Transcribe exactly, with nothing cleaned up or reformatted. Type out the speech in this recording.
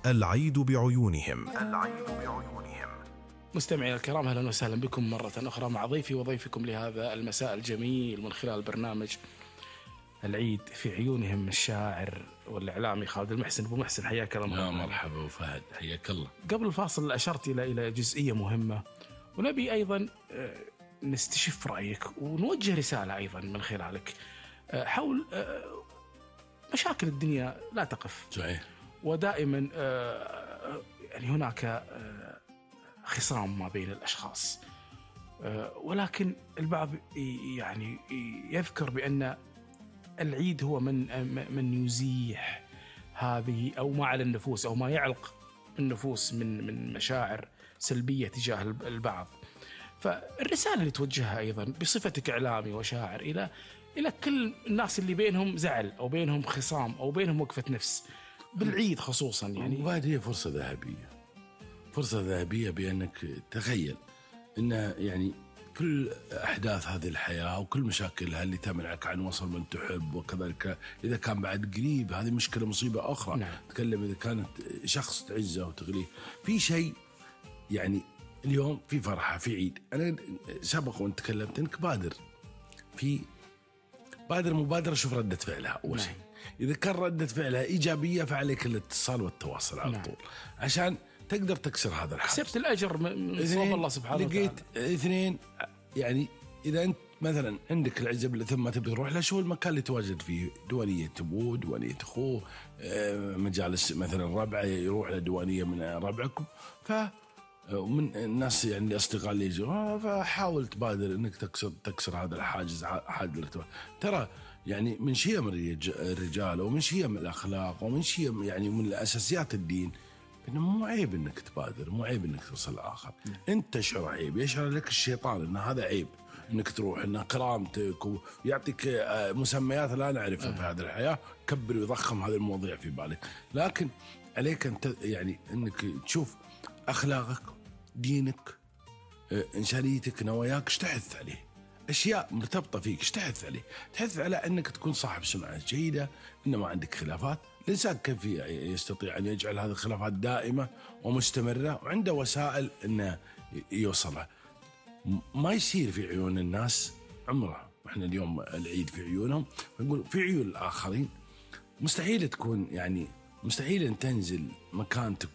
العيد بعيونهم. العيد بعيونهم. مستمعي الكرام، أهلا وسهلا بكم مرة أخرى مع ضيفي وضيفكم لهذا المساء الجميل من خلال برنامج العيد في عيونهم، الشاعر والإعلامي خالد المحسن. أبو محسن، حياك الله. يا مرحبا وفهد، حياك الله. قبل الفاصل أشرت إلى إلى جزئية مهمة، ونبي أيضا نستشف رأيك ونوجه رسالة أيضا من خلالك حول مشاكل الدنيا لا تقف. صحيح. ودائما يعني هناك خصام ما بين الأشخاص، ولكن البعض يعني يذكر بأن العيد هو من من يزيح هذه أو ما على النفوس أو ما يعلق النفوس من من مشاعر سلبية تجاه البعض. فالرسالة اللي توجهها أيضا بصفتك إعلامي وشاعر إلى إلى كل الناس اللي بينهم زعل أو بينهم خصام أو بينهم وقفة نفس بالعيد خصوصا، يعني وهذه هي فرصة ذهبية، فرصة ذهبية بأنك تخيل أن يعني كل أحداث هذه الحياة وكل مشاكلها اللي تمنعك عن وصل من تحب، وكذلك إذا كان بعد قريب هذه مشكلة مصيبة أخرى. نعم. تكلم إذا كانت شخص تعزه وتغليه في شيء، يعني اليوم في فرحة في عيد. أنا سبق وأنت تكلمت أنك بادر في بادر مبادرة، شوف ردة فعلها أول شيء. إذا كان ردة فعلها إيجابية فعليك الاتصال والتواصل على طول. نعم. عشان تقدر تكسر هذا الحاجز. كسبت الأجر من صوب الله سبحانه وتعالى. لقيت اثنين، يعني إذا أنت مثلا عندك العزب ثم تبي تروح له، شو المكان اللي تواجد فيه؟ ديوانية أبوه، ديوانية أخوه، مجالس مثلا ربعه يروح لديوانية من ربعكم، ف ومن الناس يعني الأصدقاء اللي يجوا، فحاول تبادر إنك تكسر تكسر هذا الحاجز. حاجز ترى يعني من شيم الرجال ومن شيم الأخلاق ومن شيم يعني من الأساسيات الدين إنه مو عيب إنك تبادر، مو عيب إنك توصل الآخر. أنت تشعر عيب، يشعر لك الشيطان إن هذا عيب إنك تروح، إن كرامتك، ويعطيك مسميات لا نعرفها في هذه الحياة، كبر ويضخم هذه المواضيع في بالك. لكن عليك أنت يعني إنك تشوف أخلاقك، دينك، إنسانيتك، نواياك، اشتحث عليه. أشياء مرتبطة فيك اشتحث عليه، تحث على أنك تكون صاحب سمعة جيدة، إن ما عندك خلافات. الإنسان كيف يستطيع أن يجعل هذه الخلافات دائمة ومستمرة وعنده وسائل أنه يوصلها؟ ما يصير في عيون الناس عمره. إحنا اليوم العيد في عيونهم، نقول في عيون الآخرين. مستحيل تكون يعني مستحيل أن تنزل مكان